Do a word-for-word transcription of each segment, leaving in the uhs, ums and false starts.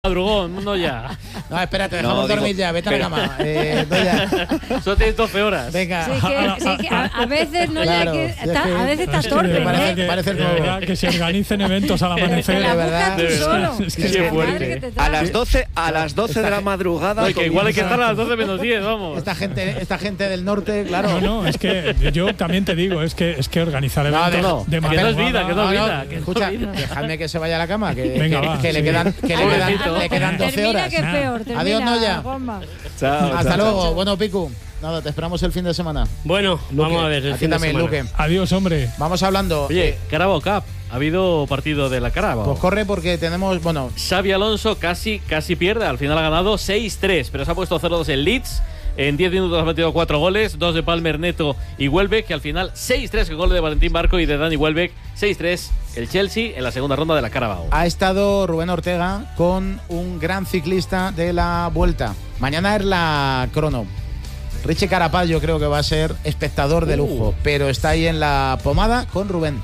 Madrugón, no ya. No, espérate, dejamos No, dormir digo, ya, vete pero- a la cama. Eh, no ya. Solo tienes doce horas. Venga. Sí, que, sí, que a, a veces no Claro, que, sí, es está, que- a veces está es que torpe, me parece ¿eh? que- parece el de nuevo. verdad, que se organicen eventos al Pero te amanecer. la de verdad. buscas tú De verdad. solo. Es que La sí, madre fuerte. que te A trae. las doce, a las doce de la madrugada. No, y que igual hay que comienza- estar a las doce menos diez, vamos. Esta gente, esta gente del norte, claro. No, no, es que yo también te digo, es que es que organizar No, eventos no, de que no es madrugada. vida, que no es No, no, vida, que no escucha, es vida. dejadme que se vaya a la cama, que, Venga, que- va, que le sí. quedan, que le Ay, quedan, termina, le quedan doce termina, horas. que es peor. Termina, Adiós, Noya. Juanma. Chao, Hasta chao, luego. chao. Bueno, Picu, nada, te esperamos el fin de semana. Bueno, Luque, vamos a ver el a ti fin de también, semana. Luque. Adiós, hombre. Vamos hablando. Oye, eh, Carabao Cup. Ha habido partido de la Carabao. pues corre porque tenemos, bueno, Xabi Alonso casi, casi pierde. Al final ha ganado seis tres, pero se ha puesto cero dos en Leeds. En diez minutos ha metido cuatro goles, dos de Palmer, Neto y Welbeck, que al final seis tres, que gol de Valentín Barco y de Dani Welbeck. seis tres el Chelsea en la segunda ronda de la Carabao. ha estado Rubén Ortega con un gran ciclista de la Vuelta. Mañana es la crono. Richie Carapaz yo creo que va a ser espectador de lujo, Uh. pero está ahí en la pomada con Rubén.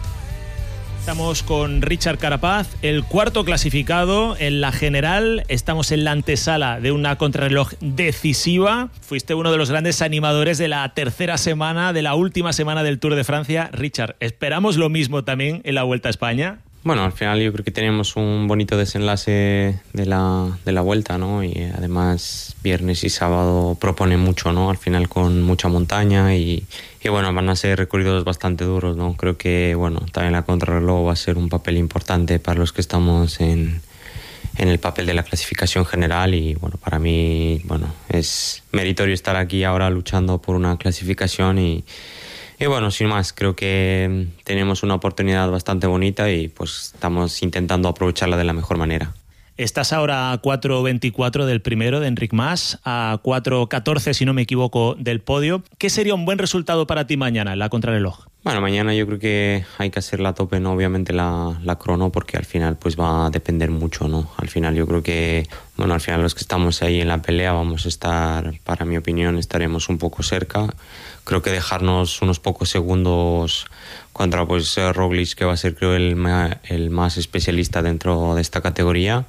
Estamos con Richard Carapaz, el cuarto clasificado en la general. Estamos en la antesala de una contrarreloj decisiva. Fuiste uno de los grandes animadores de la tercera semana, de la última semana del Tour de Francia. Richard, ¿esperamos lo mismo también en la Vuelta a España? Bueno, al final yo creo que tenemos un bonito desenlace de la, de la Vuelta, ¿no? Y además viernes y sábado propone mucho, ¿no? Al final con mucha montaña y, y bueno, van a ser recorridos bastante duros, ¿no? Creo que, bueno, también la contrarreloj va a ser un papel importante para los que estamos en, en el papel de la clasificación general y, bueno, para mí, bueno, es meritorio estar aquí ahora luchando por una clasificación y Y bueno, sin más, creo que tenemos una oportunidad bastante bonita y pues estamos intentando aprovecharla de la mejor manera. Estás ahora a cuatro veinticuatro del primero, de Enric Mas, a cuatro catorce, si no me equivoco, del podio. ¿Qué sería un buen resultado para ti mañana en la contrarreloj? Bueno, mañana yo creo que hay que hacerla a tope, ¿no? Obviamente la, la crono, porque al final pues va a depender mucho, ¿no? Al final yo creo que, bueno, al final los que estamos ahí en la pelea vamos a estar, para mi opinión, estaremos un poco cerca. Creo que dejarnos unos pocos segundos contra pues Roglic, que va a ser creo el, ma- el más especialista dentro de esta categoría.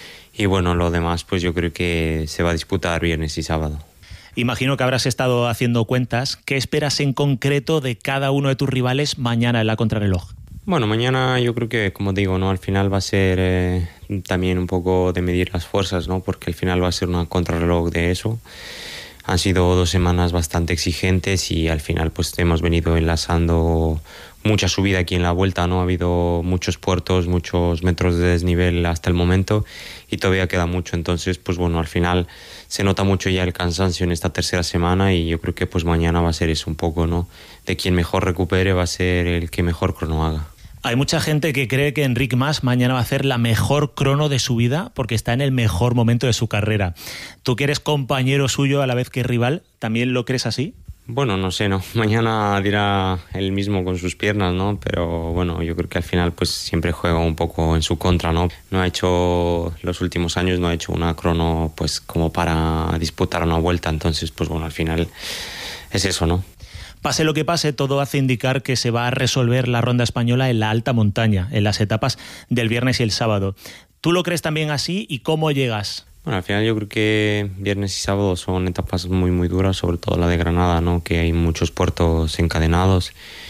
Y bueno, lo demás pues yo creo que se va a disputar viernes y sábado. Imagino que habrás estado haciendo cuentas. ¿Qué esperas en concreto de cada uno de tus rivales mañana en la contrarreloj? Bueno, mañana yo creo que, como digo, ¿no? Al final va a ser eh, también un poco de medir las fuerzas, ¿no? Porque al final va a ser una contrarreloj de eso. Han sido dos semanas bastante exigentes y al final pues hemos venido enlazando mucha subida aquí en la Vuelta, ¿no? Ha habido muchos puertos, muchos metros de desnivel hasta el momento y todavía queda mucho. Entonces, pues bueno, al final se nota mucho ya el cansancio en esta tercera semana y yo creo que pues mañana va a ser eso un poco, ¿no? De quien mejor recupere va a ser el que mejor crono haga. Hay mucha gente que cree que Enric Mas mañana va a hacer la mejor crono de su vida porque está en el mejor momento de su carrera. Tú que eres compañero suyo a la vez que rival, ¿también lo crees así? Bueno, no sé, ¿no? Mañana dirá él mismo con sus piernas, ¿no? Pero bueno, yo creo que al final pues siempre juega un poco en su contra, ¿no? No ha hecho, los últimos años no ha hecho una crono pues como para disputar una vuelta, entonces pues bueno, al final es eso, ¿no? Pase lo que pase, todo hace indicar que se va a resolver la ronda española en la alta montaña, en las etapas del viernes y el sábado. ¿Tú lo crees también así y cómo llegas? Bueno, al final yo creo que viernes y sábado son etapas muy muy duras, sobre todo la de Granada, ¿no? Que hay muchos puertos encadenados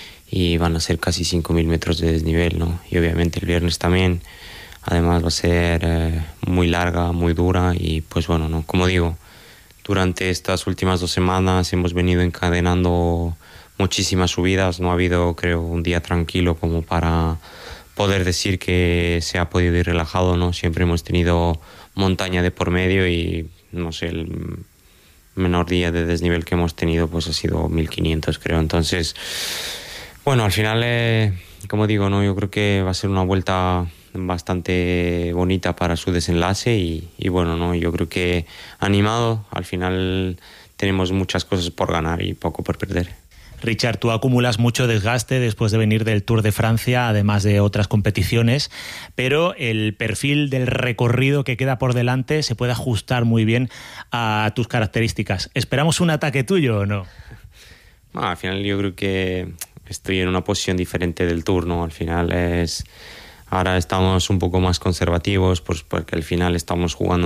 y van a ser casi cinco mil metros de desnivel, ¿no? Y obviamente el viernes también, además va a ser eh, muy larga, muy dura y pues bueno, ¿no? Como digo, durante estas últimas dos semanas hemos venido encadenando muchísimas subidas, no ha habido creo un día tranquilo como para poder decir que se ha podido ir relajado, ¿no? Siempre hemos tenido montaña de por medio y no sé, el menor día de desnivel que hemos tenido pues ha sido mil quinientos creo. Entonces, bueno, al final eh, como digo, no, yo creo que va a ser una vuelta bastante bonita para su desenlace y, y bueno, no, yo creo que animado, al final tenemos muchas cosas por ganar y poco por perder. Richard, tú acumulas mucho desgaste después de venir del Tour de Francia, además de otras competiciones, pero el perfil del recorrido que queda por delante se puede ajustar muy bien a tus características. ¿Esperamos un ataque tuyo o no? Bueno, al final yo creo que estoy en una posición diferente del Tour, ¿no? Al final es Ahora estamos un poco más conservativos, pues porque al final estamos jugando